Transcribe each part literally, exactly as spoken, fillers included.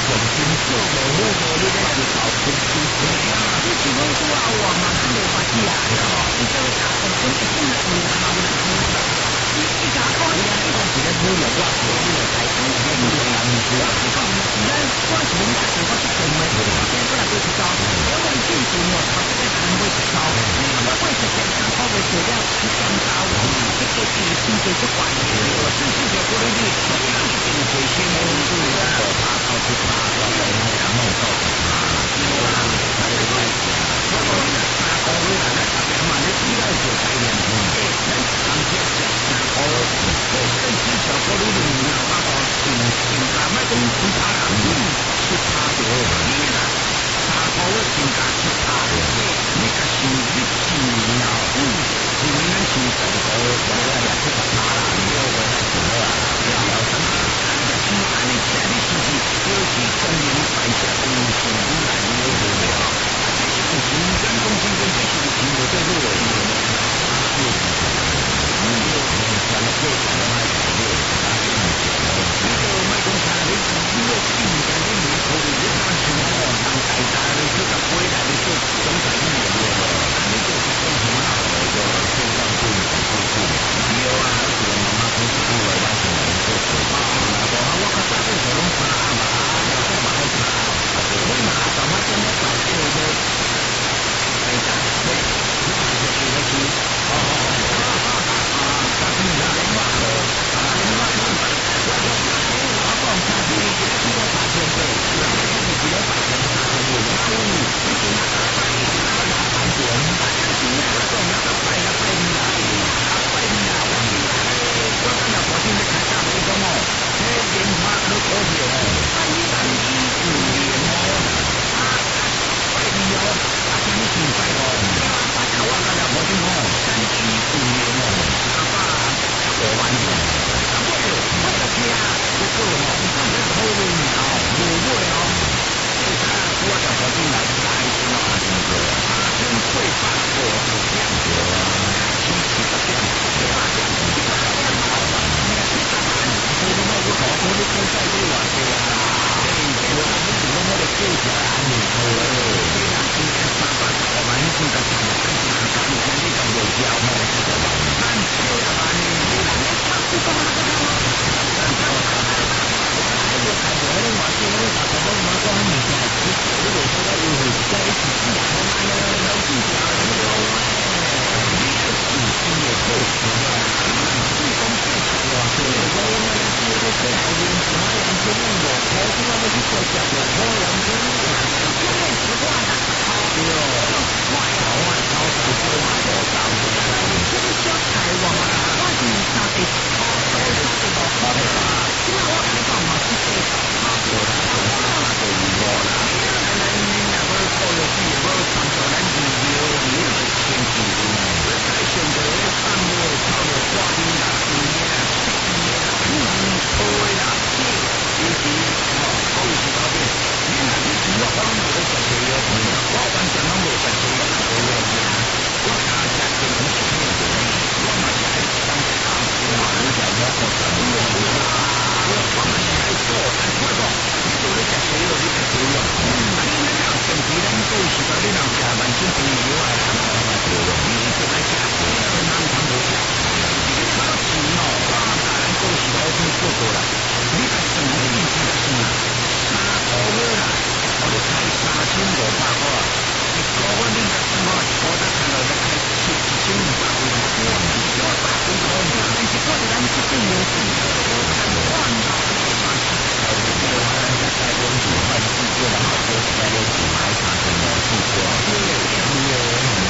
做无好无你咧就搞分手。哎呀，你是讲说啊，我嘛看无法子啊，你这个打工真是真是好啦。你你甲我讲，你讲一个女的，我是你个台湾的女的，我是讲，咱我是恁家己，我是做媒体的，现在我来买一招，我问进前我头一个人买一招，我买一件三块的材料一千招，这个是真正不管的，我真是个不能理解，一定会先蒙住我怕到去怕到人家弄到去怕，我啊，还有关系啊，我讲你三块的啊，那特别嘛，你依赖就概念，哎，咱当天讲三块，我跟之前我都是两百块，新新价买讲其他人七八多，你啦。三块我增加七八的，你甲想你一年了，嗯，一年咱想十块，我来七十八啦，你要我来做啊？要要什么？你甲想安尼吃，你是不是高级中年白下公司污染你的味道？啊，这是有钱，咱讲真正这是有钱就对路的，是是是，你有钱，咱们过上来买菜的，大家有钱，你就买东西，你你要进咱的门口里，你看什么？当大家的这个回来的就总在一年了，你就是讲什么好的，就非常对你很过分。有啊，是妈妈公司部的，但是我们做手包，那个我可早就做拢查嘛，要做嘛好查，我嘛干嘛这么早做的？哎呀，对，你看这个东西，哦哦哦，啊啊啊啊，但是你看人话了，啊，人话了，我说他给我讲他是一个几多八千岁，是吧？几多八千三千五，然后你是那个拜那个老板点，大家是那个种那个拜那拜你啦，啊拜你啦，我是我刚才昨天在开大会讲哦，这莲花都可以哦，三三一五年哦，啊啊拜你哦，啊什么请拜哦，大家我刚才昨天讲哦，三一五年哦，啊爸我完了，啊对，我的天啊，不过哦，你看这头路鸟，不会哦。我就昨天来大一千八千个，八千岁八个是这样子啊，七七十点，八点，七十点好了，你看七十点，所以我我我我都可以在这玩的啊，哎，这我们主动我的救起来安尼好了，对啦，今天八八十五万，你现在看了，看看看，你看这种有交嘛，这个嘛，咱这个嘛呢，你看你差不多嘛，咱这个嘛。我开始我都话说我都大概我马上很明显係佢呢度所有要去即係啲自然我買啊有支持啊咁樣呢個自信嘅高潮啊自講自強啊對我我我知道佢係用什麼樣嘅用我我知道你啲國家用我樣嘅因為習慣啦對哦外頭外頭就做外頭就這個小台灣啊我是三地我都三地我可以啦今日我跟你講嘛是我啦，我啦，對我啦，咱恁若要做落去，要參照咱二月二月是星期五，要改選擇咧三月草了掛面啦，五月啦，七月啦，五月啦，七，尤其哦，好有時間嘅，你若你是我講我食雞肉，我完全攏無食雞肉，雞肉呀，我家食正常食咩嘅，我嘛是愛當食烤，我你就我個人我我。我嘛是爱做，但是我讲，你做咧食鸡肉，你食鸡肉，啊，你咱若平时咱做时阵，你若食万千肥牛啊，咱嘛嘛对咯，你一直来食，咱人通无食，这个炒钱哦，我甲咱做时我先做过来，你甲算你面子甲算啦，三个月啦，我就开三千五百块，一个月你甲算我一个月看到要开七一千五百块，我一个百分之五，但是我哋咱这边有事，我看换到你嘛是好的，我咱在台湾主换季节的好多，在那起买茶什么季节，对，对。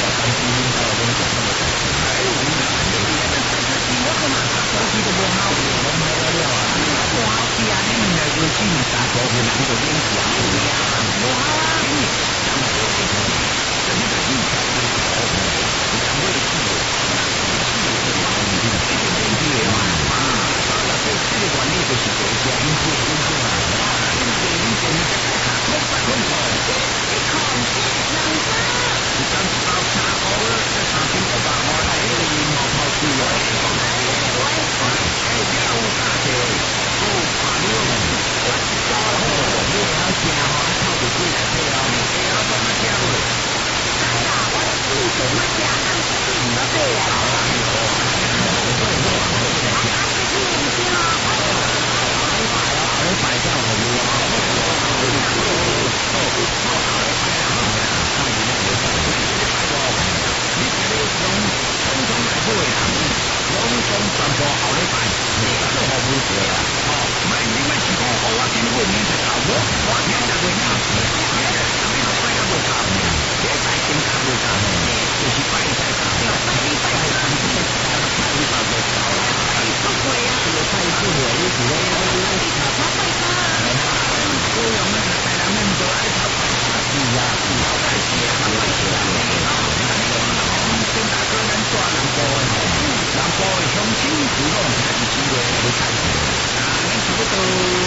主动开始机会不看啊，你差不多。